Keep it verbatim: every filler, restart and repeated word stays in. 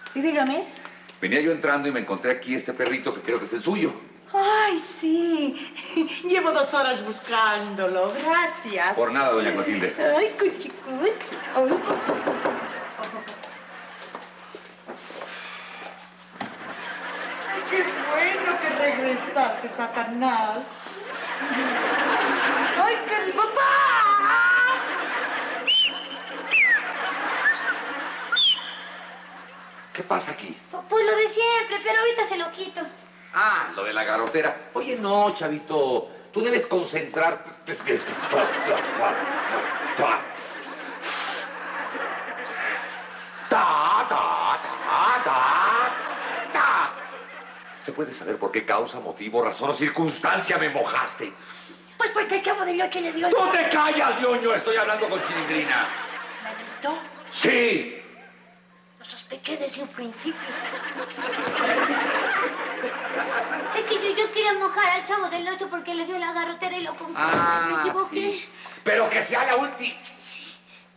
Y dígame. Venía yo entrando y me encontré aquí este perrito que creo que es el suyo. Ay, sí. Llevo dos horas buscándolo. Gracias. Por nada, doña Clotilde. Ay, cuchi, cuchi. Ay, Ay, qué bueno que regresaste, Satanás. Ay, qué lindo. ¡Papá! ¿Qué pasa aquí? Pues lo de siempre, pero ahorita se lo quito. Ah, lo de la garrotera. Oye, no, chavito. Tú debes concentrarte. Es que... Ta, ta, ta, ta, ta. ¿Se puede saber por qué causa, motivo, razón o circunstancia me mojaste? Pues porque el cabo de leche le dio el... ¡No te callas, ñoño! Estoy hablando con Chilindrina. ¿Me gritó? ¡Sí! Lo sospeché desde un principio. Es que yo, yo quería mojar al chavo del ocho porque le dio la garrotera y lo compré. Ah, Me equivoqué. sí. Pero que sea la última...